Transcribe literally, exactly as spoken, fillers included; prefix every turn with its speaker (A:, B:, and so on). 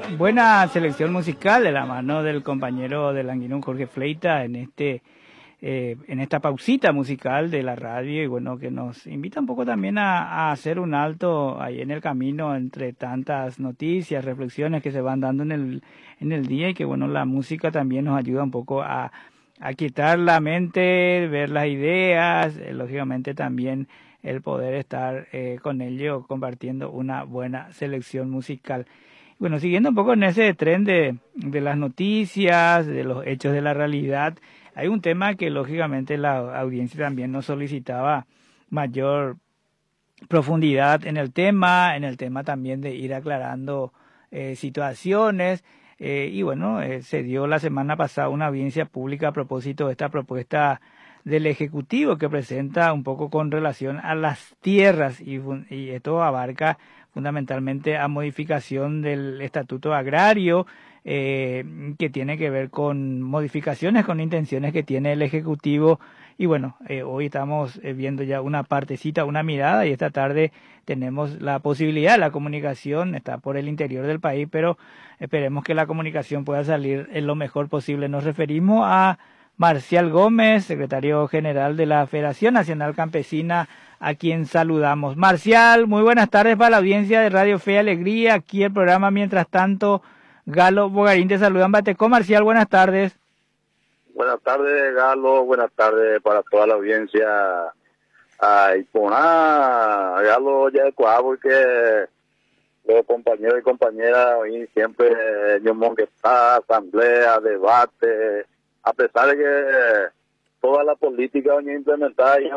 A: Buena selección musical de la mano del compañero del Anguinún Jorge Fleita en este eh, en esta pausita musical de la radio, y bueno, que nos invita un poco también a, a hacer un alto ahí en el camino entre tantas noticias, reflexiones que se van dando en el en el día, y que bueno, la música también nos ayuda un poco a a quitar la mente, ver las ideas, eh, lógicamente también el poder estar eh, con ello compartiendo una buena selección musical. Bueno, siguiendo un poco en ese tren de, de las noticias, de los hechos de la realidad, hay un tema que lógicamente la audiencia también nos solicitaba mayor profundidad en el tema, en el tema también de ir aclarando eh, situaciones. Eh, y bueno, eh, se dio la semana pasada una audiencia pública a propósito de esta propuesta del Ejecutivo que presenta un poco con relación a las tierras, y, y esto abarca fundamentalmente a modificación del Estatuto Agrario, eh, que tiene que ver con modificaciones, con intenciones que tiene el Ejecutivo. Y bueno, eh, hoy estamos eh, viendo ya una partecita, una mirada, y esta tarde tenemos la posibilidad, la comunicación está por el interior del país, pero esperemos que la comunicación pueda salir en lo mejor posible. Nos referimos a Marcial Gómez, secretario general de la Federación Nacional Campesina, a quien saludamos. Marcial, muy buenas tardes para la audiencia de Radio Fe y Alegría. Aquí el programa Mientras Tanto, Galo Bogarín te saluda en Batecó. Marcial, buenas tardes.
B: Buenas tardes, Galo. Buenas tardes para toda la audiencia. Ay, por nada, Galo, ya es porque los compañeros y compañeras hoy siempre en que está, asamblea, debate, a pesar de que toda la política hoy implementada